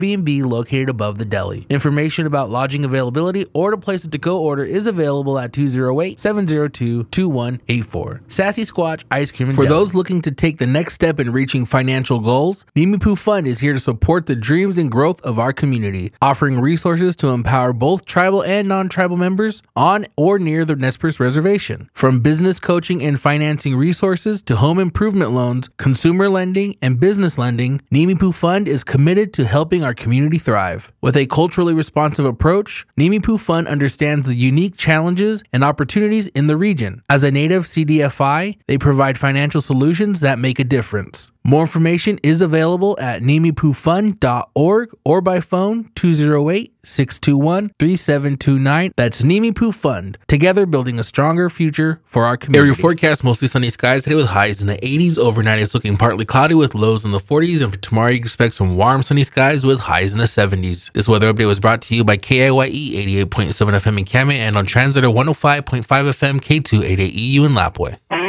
B&B located above the deli. Information about lodging availability or the places to go order is available at 208-702-2184. Sassy Squatch Ice Cream and For Deli. Those looking to take the next step in reaching financial goals, Mimi Poo Fund is here to support the dreams and growth of our community, offering resources to empower both tribal and non-tribal members on or near the Nez Perce Reservation. From business coaching and financing resources to home improvement loans, consumer lending, and business lending, Mimi Poo Fund is committed to helping our community thrive. With a culturally responsive approach, Mimi Poo Fund understands the unique challenges and opportunities in the region. As a native CDFI, they provide financial solutions that make a difference. More information is available at nimipoofund.org or by phone 208-621-3729. That's Nimi Poo Fund. Together building a stronger future for our community. Area forecast, mostly sunny skies today with highs in the 80s. Overnight it's looking partly cloudy with lows in the 40s. And for tomorrow you can expect some warm sunny skies with highs in the 70s. This weather update was brought to you by KIYE 88.7 FM in Kamet and on Translator 105.5 FM K288EU in Lapwai.